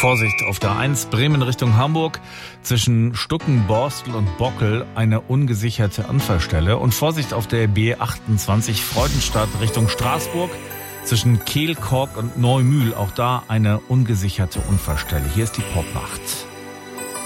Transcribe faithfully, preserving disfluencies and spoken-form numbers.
Vorsicht auf der eins Bremen Richtung Hamburg. Zwischen Stucken, Borstel und Bockel eine ungesicherte Unfallstelle. Und Vorsicht auf der B achtundzwanzig Freudenstadt Richtung Straßburg. Zwischen Kehl, Kork und Neumühl. Auch da eine ungesicherte Unfallstelle. Hier ist die Popnacht.